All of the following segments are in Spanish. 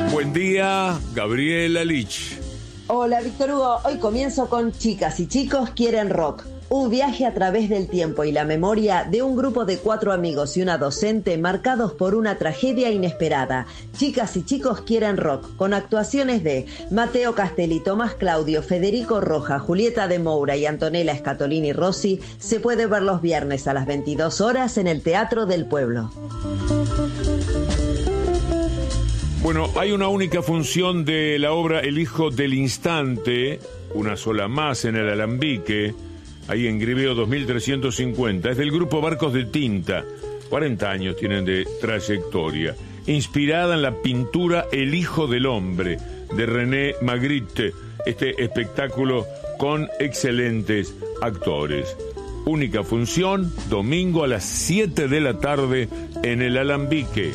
Buen día, Gabriela Lich. Hola, Víctor Hugo. Hoy comienzo con Chicas y Chicos Quieren Rock. Un viaje a través del tiempo y la memoria de un grupo de 4 amigos y una docente marcados por una tragedia inesperada. Chicas y Chicos Quieren Rock, con actuaciones de Mateo Castelli, Tomás Claudio, Federico Roja, Julieta de Moura y Antonella Scatolini Rossi, se puede ver los viernes a las 22 horas en el Teatro del Pueblo. Bueno, hay una única función de la obra El Hijo del Instante, una sola más en el Alambique, ahí en Griveo 2350. Es del grupo Barcos de Tinta, 40 años tienen de trayectoria. Inspirada en la pintura El Hijo del Hombre, de René Magritte, este espectáculo con excelentes actores. Única función, domingo a las 7 de la tarde en el Alambique.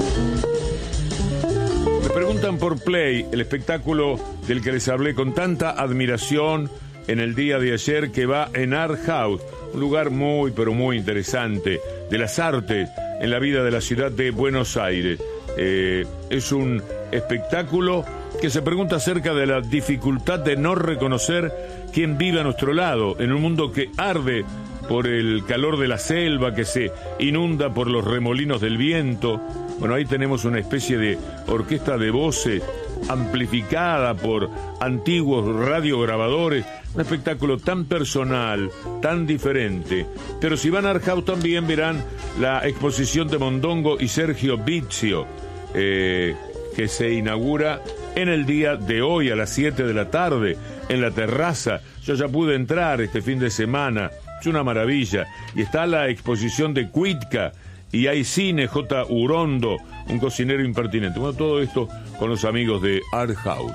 Me preguntan por Play, el espectáculo del que les hablé con tanta admiración en el día de ayer, que va en Art House, un lugar muy, pero muy interesante de las artes en la vida de la ciudad de Buenos Aires. Es un espectáculo que se pregunta acerca de la dificultad de no reconocer quién vive a nuestro lado, en un mundo que arde por el calor de la selva, que se inunda por los remolinos del viento. Bueno, ahí tenemos una especie de orquesta de voces amplificada por antiguos radiograbadores, un espectáculo tan personal, tan diferente. Pero si van a Art House también verán la exposición de Mondongo y Sergio Bizio, que se inaugura en el día de hoy a las 7 de la tarde en la terraza. Yo ya pude entrar este fin de semana, es una maravilla. Y está la exposición de Cuitca, y hay cine, J. Urondo, un cocinero impertinente. Bueno, todo esto con los amigos de Art House.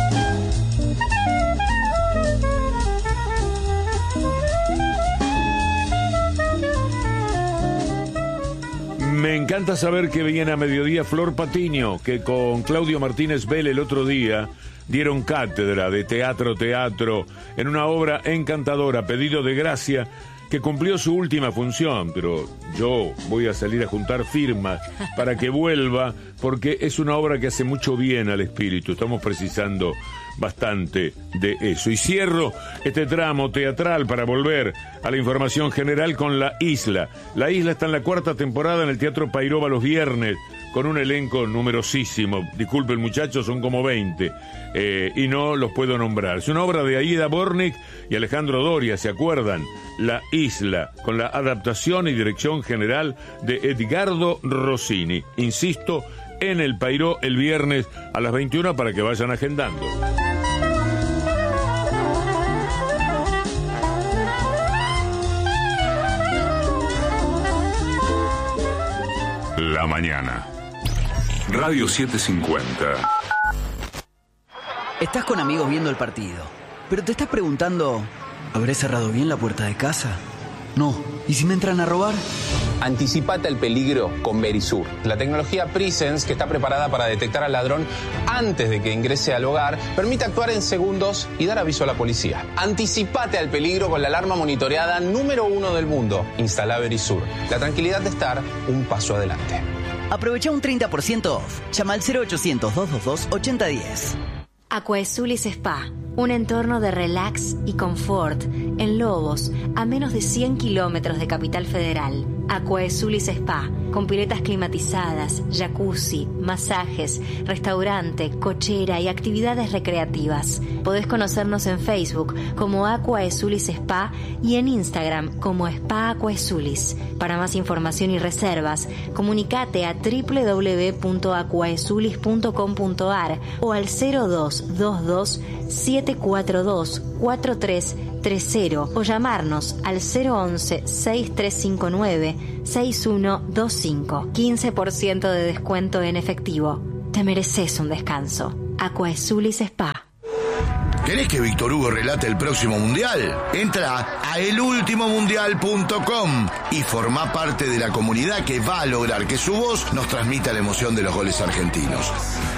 Me encanta saber que viene a mediodía Flor Patiño, que con Claudio Martínez Vélez el otro día dieron cátedra de teatro en una obra encantadora, Pedido de Gracia, que cumplió su última función, pero yo voy a salir a juntar firmas para que vuelva, porque es una obra que hace mucho bien al espíritu. Estamos precisando bastante de eso. Y cierro este tramo teatral para volver a la información general con La Isla. La Isla está en la 4ª temporada en el Teatro Pairova los viernes, con un elenco numerosísimo. Disculpen, muchachos, son como 20, y no los puedo nombrar. Es una obra de Aida Bornik y Alejandro Doria, ¿se acuerdan? La Isla, con la adaptación y dirección general de Edgardo Rossini. Insisto, en el Pairó el viernes a las 21 para que vayan agendando. La mañana. Radio 750. Estás con amigos viendo el partido, pero te estás preguntando, ¿habré cerrado bien la puerta de casa? No. ¿Y si me entran a robar? Anticipate al peligro con Verisur, la tecnología Presence que está preparada para detectar al ladrón antes de que ingrese al hogar, permite actuar en segundos y dar aviso a la policía. Anticipate al peligro con la alarma monitoreada número 1 del mundo. Instala Verisur. La tranquilidad de estar un paso adelante. Aprovecha un 30% off. Llama al 0800-222-8010. Aquaesulis Spa, un entorno de relax y confort en Lobos, a menos de 100 kilómetros de Capital Federal. Aquaesulis Spa, con piletas climatizadas, jacuzzi, masajes, restaurante, cochera y actividades recreativas. Podés conocernos en Facebook como Aquaesulis Spa y en Instagram como Spa Aquaesulis. Para más información y reservas, comunicate a www.aquaesulis.com.ar o al 0222 742 4330 o llamarnos al 011 6359 6125. 15% de descuento en efectivo. Te mereces un descanso. Aquaesulis Spa. ¿Querés que Víctor Hugo relate el próximo mundial? Entra a elultimomundial.com y formá parte de la comunidad que va a lograr que su voz nos transmita la emoción de los goles argentinos.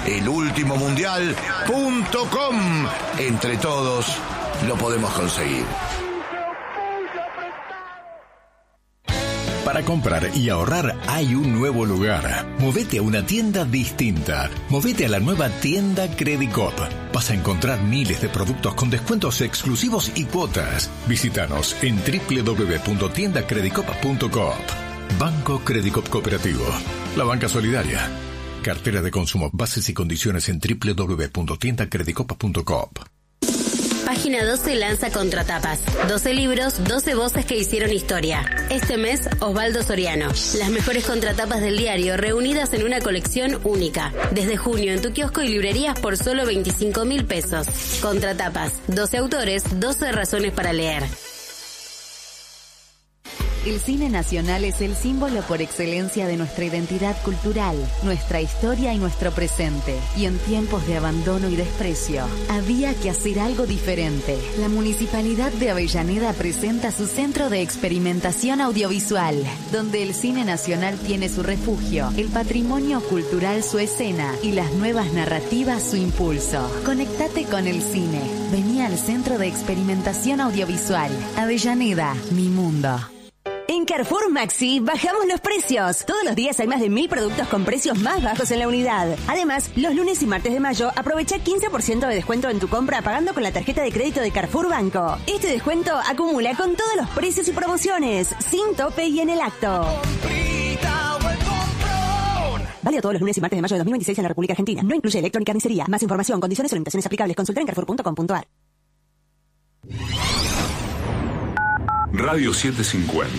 elultimomundial.com. Entre todos lo podemos conseguir. Para comprar y ahorrar hay un nuevo lugar. Movete a una tienda distinta. Movete a la nueva tienda Credicop. Vas a encontrar miles de productos con descuentos exclusivos y cuotas. Visítanos en www.tiendacredicop.coop. Banco Credicop Cooperativo. La banca solidaria. Cartera de consumo. Bases y condiciones en www.tiendacredicop.coop. Página 12 lanza Contratapas. 12 libros, 12 voces que hicieron historia. Este mes, Osvaldo Soriano. Las mejores contratapas del diario reunidas en una colección única. Desde junio en tu kiosco y librerías por solo 25.000 pesos. Contratapas. 12 autores, 12 razones para leer. El cine nacional es el símbolo por excelencia de nuestra identidad cultural, nuestra historia y nuestro presente. Y en tiempos de abandono y desprecio, había que hacer algo diferente. La Municipalidad de Avellaneda presenta su Centro de Experimentación Audiovisual, donde el cine nacional tiene su refugio, el patrimonio cultural su escena y las nuevas narrativas su impulso. Conectate con el cine. Vení al Centro de Experimentación Audiovisual. Avellaneda, mi mundo. En Carrefour Maxi bajamos los precios. Todos los días hay más de 1.000 productos con precios más bajos en la unidad. Además, los lunes y martes de mayo aprovecha 15% de descuento en tu compra pagando con la tarjeta de crédito de Carrefour Banco. Este descuento acumula con todos los precios y promociones, sin tope y en el acto. Válido todos los lunes y martes de mayo de 2026 en la República Argentina. No incluye electrónica ni carnicería. Más información, condiciones o limitaciones aplicables. Consulta en carrefour.com.ar. Radio 750.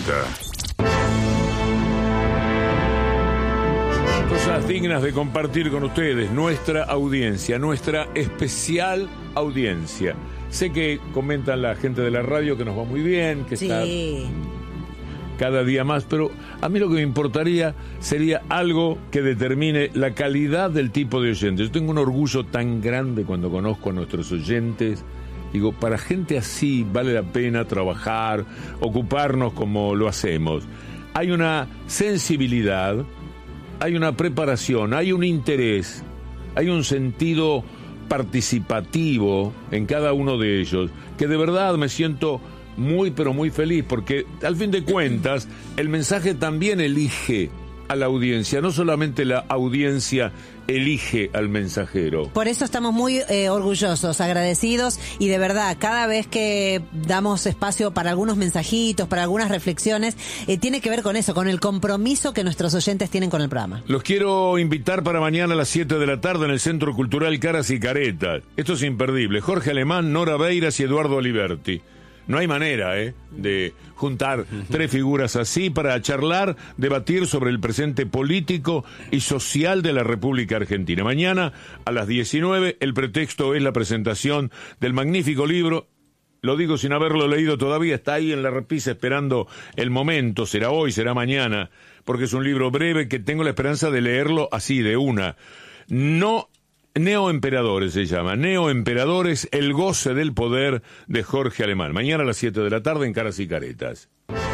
Cosas dignas de compartir con ustedes, nuestra audiencia, nuestra especial audiencia. Sé que comentan la gente de la radio que nos va muy bien, que está cada día más, pero a mí lo que me importaría sería algo que determine la calidad del tipo de oyentes. Yo tengo un orgullo tan grande cuando conozco a nuestros oyentes. Digo, para gente así vale la pena trabajar, ocuparnos como lo hacemos. Hay una sensibilidad, hay una preparación, hay un interés, hay un sentido participativo en cada uno de ellos, que de verdad me siento muy pero muy feliz, porque al fin de cuentas el mensaje también elige a la audiencia, no solamente la audiencia elige al mensajero. Por eso estamos muy orgullosos, agradecidos, y de verdad, cada vez que damos espacio para algunos mensajitos, para algunas reflexiones, tiene que ver con eso, con el compromiso que nuestros oyentes tienen con el programa. Los quiero invitar para mañana a las 7 de la tarde en el Centro Cultural Caras y Caretas. Esto es imperdible. Jorge Alemán, Nora Beiras y Eduardo Aliberti. No hay manera, de juntar tres figuras así para charlar, debatir sobre el presente político y social de la República Argentina. Mañana a las 19, el pretexto es la presentación del magnífico libro. Lo digo sin haberlo leído todavía, está ahí en la repisa esperando el momento, será hoy, será mañana, porque es un libro breve que tengo la esperanza de leerlo así, de una. Neoemperadores se llama, Neoemperadores, el goce del poder de Jorge Alemán. Mañana a las 7 de la tarde en Caras y Caretas.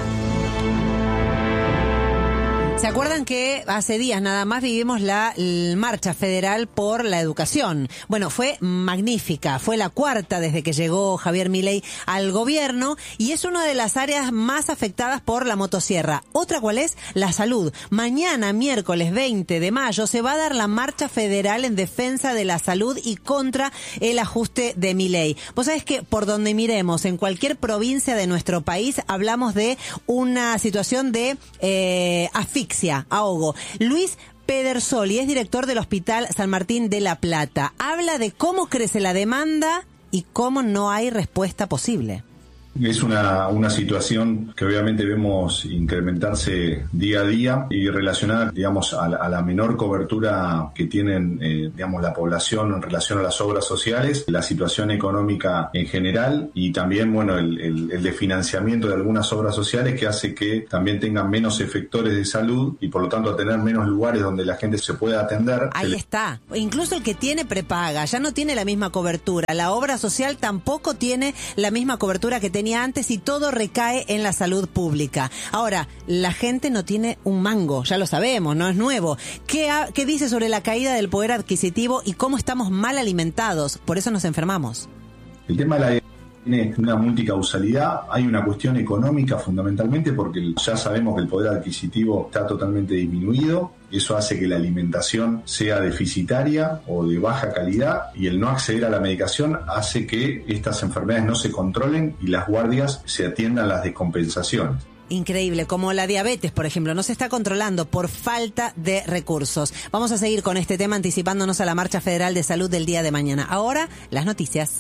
¿Se acuerdan que hace días nada más vivimos la marcha federal por la educación? Bueno, fue magnífica, fue la cuarta desde que llegó Javier Milei al gobierno y es una de las áreas más afectadas por la motosierra. ¿Otra cuál es? La salud. Mañana, miércoles 20 de mayo, se va a dar la marcha federal en defensa de la salud y contra el ajuste de Milei. Vos sabés que por donde miremos, en cualquier provincia de nuestro país, hablamos de una situación de asfixia, ahogo. Luis Pedersoli es director del Hospital San Martín de La Plata. Habla de cómo crece la demanda y cómo no hay respuesta posible. Es una situación que obviamente vemos incrementarse día a día y relacionada, digamos, a la menor cobertura que tienen, digamos, la población en relación a las obras sociales, la situación económica en general y también, bueno, el desfinanciamiento de algunas obras sociales que hace que también tengan menos efectores de salud y por lo tanto tener menos lugares donde la gente se pueda atender. Ahí está. Incluso el que tiene prepaga ya no tiene la misma cobertura. La obra social tampoco tiene la misma cobertura que tenía antes y todo recae en la salud pública. Ahora, la gente no tiene un mango, ya lo sabemos, no es nuevo. ¿Qué dice sobre la caída del poder adquisitivo y cómo estamos mal alimentados? Por eso nos enfermamos. El tema de Tiene una multicausalidad, hay una cuestión económica fundamentalmente porque ya sabemos que el poder adquisitivo está totalmente disminuido, eso hace que la alimentación sea deficitaria o de baja calidad y el no acceder a la medicación hace que estas enfermedades no se controlen y las guardias se atiendan las descompensaciones. Increíble, como la diabetes, por ejemplo, no se está controlando por falta de recursos. Vamos a seguir con este tema anticipándonos a la Marcha Federal de Salud del día de mañana. Ahora, las noticias.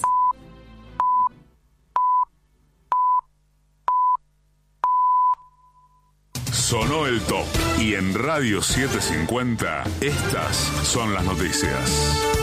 Sonó el top y en Radio 750 estas son las noticias.